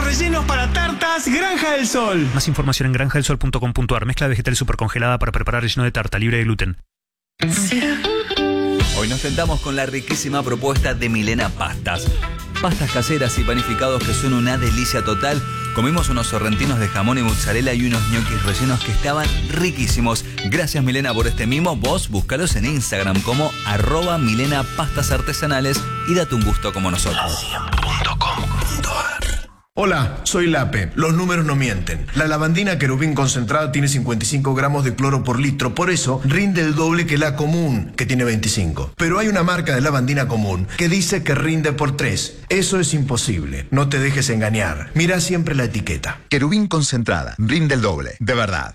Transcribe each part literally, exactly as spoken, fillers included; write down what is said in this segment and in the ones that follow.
rellenos para tartas Granja del Sol. Más información en granja del sol punto com punto ar. Mezcla vegetal supercongelada para preparar relleno de tarta libre de gluten. Hoy nos tentamos con la riquísima propuesta de Milena Pastas. Pastas caseras y panificados que son una delicia total. Comimos unos sorrentinos de jamón y mozzarella y unos ñoquis rellenos que estaban riquísimos. Gracias, Milena, por este mimo. Vos búscalos en Instagram como arroba Milena Pastas Artesanales y date un gusto como nosotros. cien punto com punto ar. Hola, soy Lape. Los números no mienten. La lavandina querubín concentrada tiene cincuenta y cinco gramos de cloro por litro, por eso rinde el doble que la común, que tiene veinticinco. Pero hay una marca de lavandina común que dice que rinde por tres. Eso es imposible. No te dejes engañar. Mira siempre la etiqueta. Querubín concentrada. Rinde el doble. De verdad.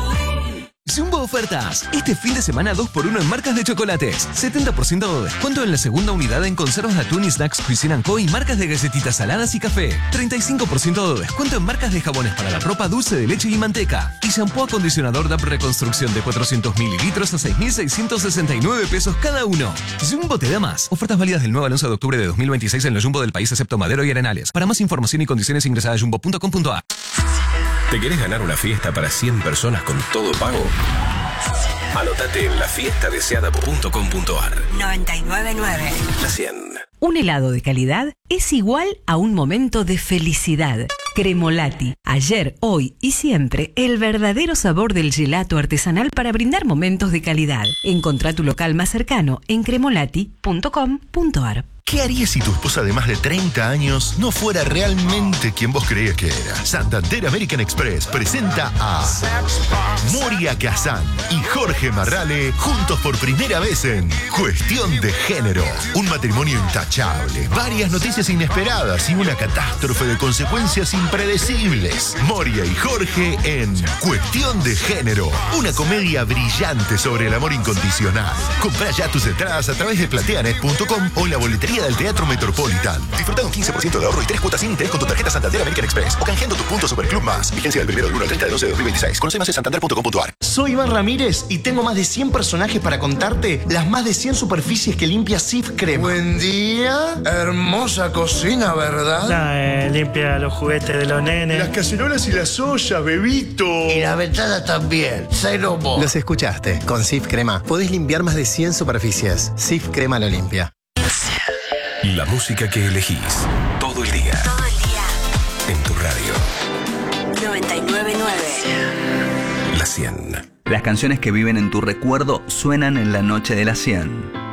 Jumbo Ofertas. Este fin de semana dos por uno en marcas de chocolates. setenta por ciento de descuento en la segunda unidad en conservas de atún y snacks Cuisine and Co. y marcas de galletitas saladas y café. treinta y cinco por ciento de descuento en marcas de jabones para la ropa, dulce de leche y manteca. Y shampoo acondicionador D A P Reconstrucción de cuatrocientos mililitros a seis mil seiscientos sesenta y nueve pesos cada uno. Jumbo te da más. Ofertas válidas del nueve al once de octubre de dos mil veintiséis en los Jumbo del país excepto Madero y Arenales. Para más información y condiciones ingresa a jumbo punto com punto ar. ¿Te querés ganar una fiesta para cien personas con todo pago? Anótate en la fiesta deseada punto com punto ar. noventa y nueve punto nueve. La cien. Un helado de calidad es igual a un momento de felicidad. Cremolati. Ayer, hoy y siempre, el verdadero sabor del gelato artesanal para brindar momentos de calidad. Encontrá tu local más cercano en cremolati punto com punto ar. ¿Qué harías si tu esposa de más de treinta años no fuera realmente quien vos creías que era? Santander American Express presenta a Moria Kazan y Jorge Marrale juntos por primera vez en Cuestión de Género. Un matrimonio intachable, varias noticias inesperadas y una catástrofe de consecuencias impredecibles. Moria y Jorge en Cuestión de Género. Una comedia brillante sobre el amor incondicional. Comprá ya tus entradas a través de plateanet punto com o en la boletería del Teatro Metropolitan. Disfruta un quince por ciento de ahorro y tres cuotas sin interés con tu tarjeta Santander American Express o canjeando tus puntos Superclub Más. Vigencia del primero del uno al treinta de once de dos mil veintiséis. Conoce más en santander punto com punto ar. Soy Iván Ramírez y tengo más de cien personajes para contarte las más de cien superficies que limpia Sif Crema. Buen día. Hermosa cocina, ¿verdad? No, eh, limpia los juguetes de los nenes. Las cacerolas y las ollas, bebito. Y la ventana también. Say no more. Los escuchaste. Con Sif Crema podés limpiar más de cien superficies. Sif Crema lo limpia. La música que elegís todo el día. Todo el día. En tu radio. noventa y nueve punto nueve. La cien. Las canciones que viven en tu recuerdo suenan en la noche de la cien.